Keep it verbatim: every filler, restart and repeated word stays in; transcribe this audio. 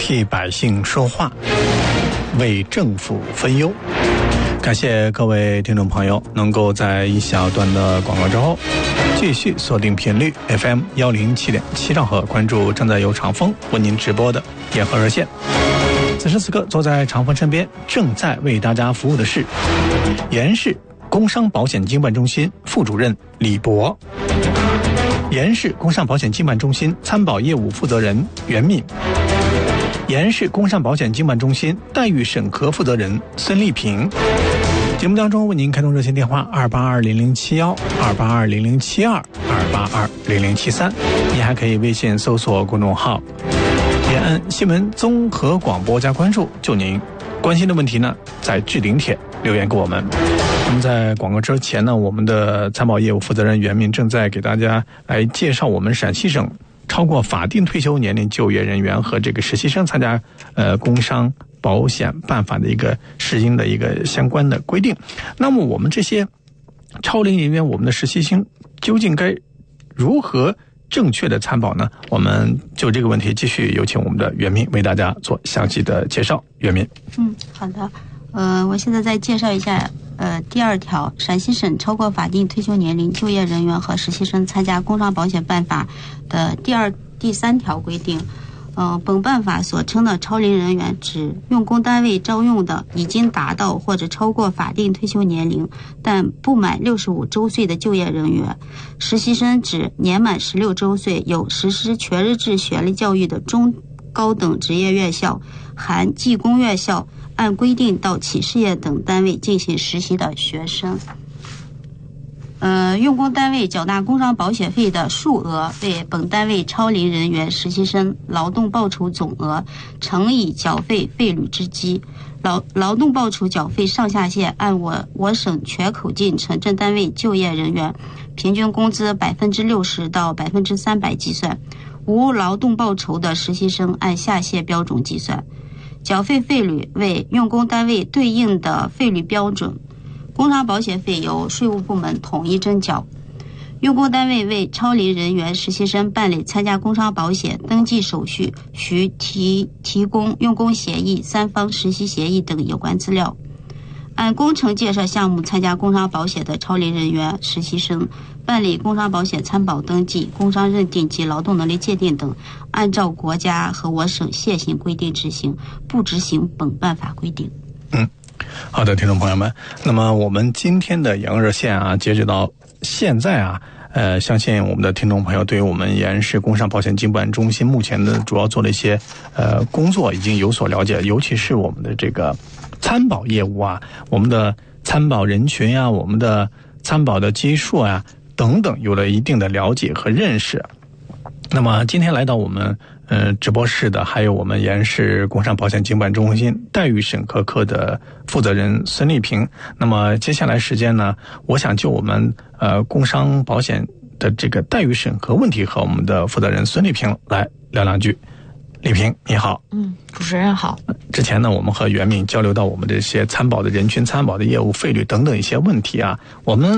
替百姓说话，为政府分忧。感谢各位听众朋友能够在一小段的广告之后继续锁定频率 F M 一零七点七兆赫，关注正在由长风为您直播的野河热线。此时此刻坐在长风身边正在为大家服务的是延市工商保险经办中心副主任李博，延市工商保险经办中心参保业务负责人袁敏，延市工商保险经办中心待遇审核负责人孙丽萍。节目当中为您开通热线电话二八二零零七一、二八二零零七二、二八二零零七三，你还可以微信搜索公众号延安新闻综合广播加关注，就您关心的问题呢，在置顶帖留言给我们。那么在广告之前呢，我们的参保业务负责人袁敏正在给大家来介绍我们陕西省超过法定退休年龄就业人员和这个实习生参加呃工伤保险办法的一个实行的一个相关的规定。那么我们这些超龄人员，我们的实习生究竟该如何正确的参保呢？我们就这个问题继续有请我们的袁敏为大家做详细的介绍。袁敏， 嗯，好的。呃，我现在再介绍一下，呃，第二条，陕西省超过法定退休年龄就业人员和实习生参加工伤保险办法的第二、第三条规定。呃，本办法所称的超龄人员，指用工单位招用的已经达到或者超过法定退休年龄但不满六十五周岁的就业人员。实习生指年满十六周岁有实施全日制学历教育的中高等职业院校含技工院校按规定到企事业等单位进行实习的学生。呃，用工单位缴纳工伤保险费的数额为本单位超龄人员实习生劳动报酬总额乘以缴费费率之基。劳劳动报酬缴费上下限按我我省全口径城镇单位就业人员平均工资百分之六十到百分之三百计算，无劳动报酬的实习生按下限标准计算。缴费费率为用工单位对应的费率标准。工伤保险费由税务部门统一征缴。用工单位为超龄人员实习生办理参加工伤保险登记手续，需提提供用工协议、三方实习协议等有关资料。按工程建设项目参加工伤保险的超龄人员实习生办理工伤保险参保登记、工伤认定及劳动能力鉴定等，按照国家和我省现行规定执行，不执行本办法规定。 嗯，好的，听众朋友们，那么我们今天的延安热线啊，截止到现在啊，呃，相信我们的听众朋友对于我们延安市工商保险经办中心目前的主要做的一些呃工作已经有所了解，尤其是我们的这个参保业务啊，我们的参保人群啊，我们的参保的基数啊等等，有了一定的了解和认识。那么今天来到我们呃直播室的还有我们延安市工商保险经办中心待遇审核科的负责人孙丽萍。那么接下来时间呢，我想就我们呃工商保险的这个待遇审核问题和我们的负责人孙丽萍来聊两句。丽萍你好。 嗯，主持人好。 之前呢，我们和袁敏交流到我们这些参保的人群、参保的业务费率等等一些问题啊，我们